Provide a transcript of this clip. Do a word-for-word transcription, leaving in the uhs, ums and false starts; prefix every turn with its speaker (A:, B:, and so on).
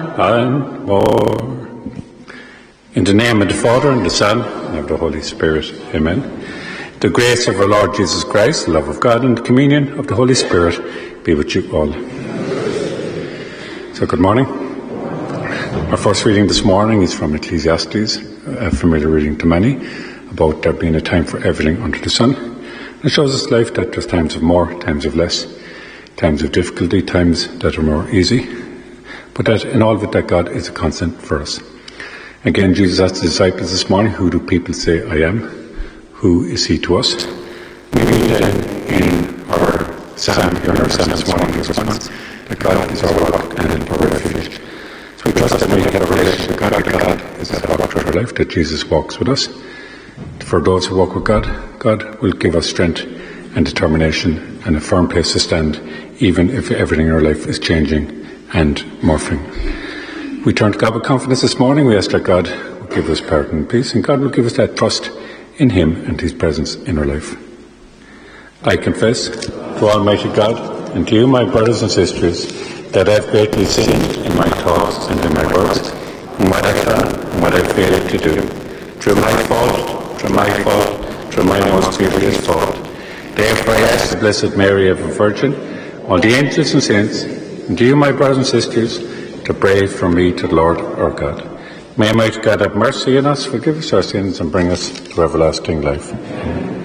A: and more. In the name of the Father, and the Son, and of the Holy Spirit. Amen. The grace of our Lord Jesus Christ, the love of God, and the communion of the Holy Spirit be with you all. So, good morning. Our first reading this morning is from Ecclesiastes, a familiar reading to many, about there being a time for everything under the sun. It shows us life that there's times of more, times of less, times of difficulty, times that are more easy, but that in all of it that God is a constant for us. Again, Jesus asked the disciples this morning, who do people say I am? Who is he to us? We read then in our psalm, here in our psalm this morning, his response, that God is our rock and our refuge. So we trust that we have a relationship with God, that God is that rock throughout our life, that Jesus walks with us. For those who walk with God, God will give us strength and determination and a firm place to stand, even if everything in our life is changing and morphing. We turn to God with confidence this morning. We ask that God will give us pardon and peace, and God will give us that trust in him and his presence in our life. I confess to Almighty God and to you, my brothers and sisters, that I have greatly sinned in my thoughts and in my words, in what I've done and what I've failed to do, through my fault, through my fault, through my most grievous fault. Therefore I ask the Blessed Mary, ever Virgin, all the angels and saints, and to you, my brothers and sisters, to pray for me to the Lord our God. May Almighty God have mercy on us, forgive us our sins, and bring us to everlasting life. Amen.